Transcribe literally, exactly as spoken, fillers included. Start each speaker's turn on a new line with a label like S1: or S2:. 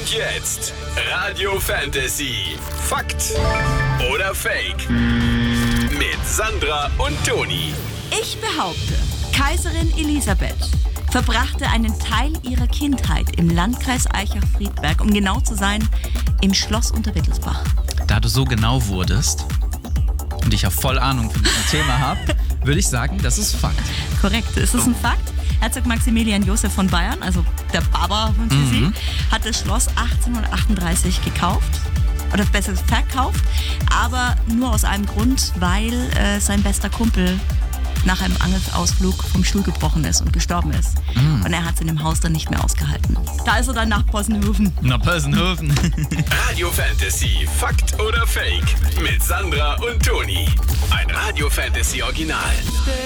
S1: Und jetzt Radio Fantasy. Fakt oder Fake? Mit Sandra und Toni.
S2: Ich behaupte, Kaiserin Elisabeth verbrachte einen Teil ihrer Kindheit im Landkreis Aichach-Friedberg, um genau zu sein, im Schloss Unterwittelsbach.
S3: Da du so genau wurdest und ich ja voll Ahnung von diesem Thema habe, würde ich sagen, das ist Fakt.
S2: Korrekt, ist es ein Fakt? Herzog Maximilian Joseph von Bayern, also der Baba von Sissi, mhm. hat das Schloss achtzehnhundertachtunddreißig gekauft. Oder besser verkauft, aber nur aus einem Grund, weil äh, sein bester Kumpel nach einem Angelausflug vom Stuhl gebrochen ist und gestorben ist. Mm. Und er hat es in dem Haus dann nicht mehr ausgehalten. Da ist er dann nach Possenhofen.
S3: Nach Possenhofen.
S1: Radio Fantasy, Fakt oder Fake? Mit Sandra und Toni. Ein Radio Fantasy Original.